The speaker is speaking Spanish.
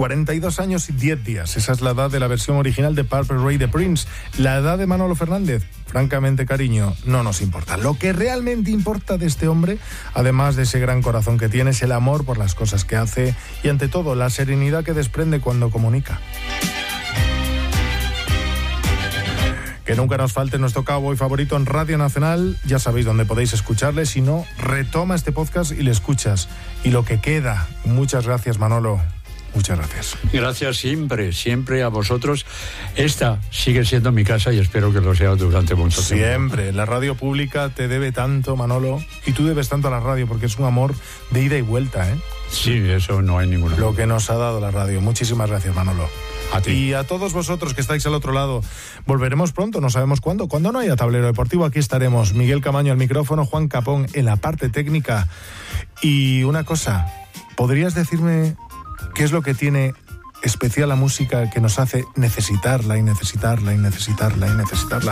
42 años y 10 días. Esa es la edad de la versión original de Purple Rain de Prince. La edad de Manolo Fernández, francamente, cariño, no nos importa. Lo que realmente importa de este hombre, además de ese gran corazón que tiene, es el amor por las cosas que hace y, ante todo, la serenidad que desprende cuando comunica. Que nunca nos falte nuestro cowboy favorito en Radio Nacional. Ya sabéis dónde podéis escucharle. Si no, retoma este podcast y le escuchas. Y lo que queda. Muchas gracias, Manolo. Muchas gracias. Gracias siempre a vosotros. Esta sigue siendo mi casa y espero que lo sea durante mucho tiempo. Siempre. La radio pública te debe tanto, Manolo. Y tú debes tanto a la radio porque es un amor de ida y vuelta, ¿eh? Sí, eso no hay ninguna. Lo que nos ha dado la radio. Muchísimas gracias, Manolo. A ti. Y a todos vosotros que estáis al otro lado, volveremos pronto, no sabemos cuándo. Cuando no haya tablero deportivo, aquí estaremos. Miguel Camaño al micrófono, Juan Capón en la parte técnica. Y una cosa, ¿podrías decirme qué es lo que tiene especial la música que nos hace necesitarla y necesitarla y necesitarla y necesitarla?